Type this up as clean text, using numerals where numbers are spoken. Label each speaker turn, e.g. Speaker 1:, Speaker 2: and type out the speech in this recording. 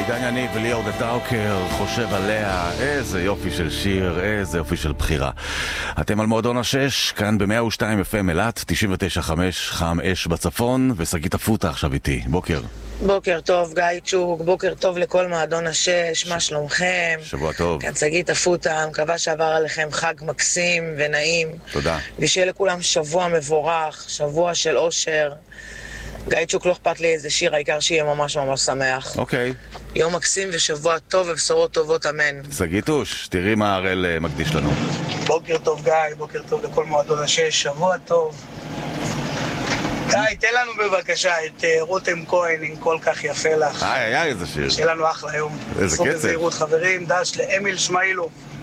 Speaker 1: עידן יניב וליאור דטאוקר, חושב עליה, איזה יופי של שיר, איזה יופי של בחירה. אתם על מועדון השש, כאן ב-102 FM אילת, 99.5 חם אש בצפון, ושגית אפוטה עכשיו איתי. בוקר.
Speaker 2: בוקר טוב, גיא צ'וק, בוקר טוב לכל מועדון השש, מה שלומכם?
Speaker 1: שבוע טוב.
Speaker 2: כאן שגית אפוטה, מקווה שעבר עליכם חג מקסים ונעים.
Speaker 1: תודה.
Speaker 2: ושיהיה לכולם שבוע מבורך, שבוע של אושר. גיא צ'וק, לא אכפת לי איזה שיר, העיקר שיהיה ממש ממש שמח.
Speaker 1: אוקיי.
Speaker 2: יום מקסים ושבוע טוב ובשורות טובות, אמן.
Speaker 1: שגיתוש, תראי מה הראל מקדיש לנו.
Speaker 3: בוקר טוב גיא, בוקר טוב לכל מועדון השש, שבוע טוב. גיא, תן לנו בבקשה את רותם כהן, אם כל כך יפה לך.
Speaker 1: איזה שיר.
Speaker 3: שיהיה לנו אחלה יום.
Speaker 1: איזה
Speaker 3: סוף
Speaker 1: קצב.
Speaker 3: בזהירות חברים, דש לאמיל שמאילו.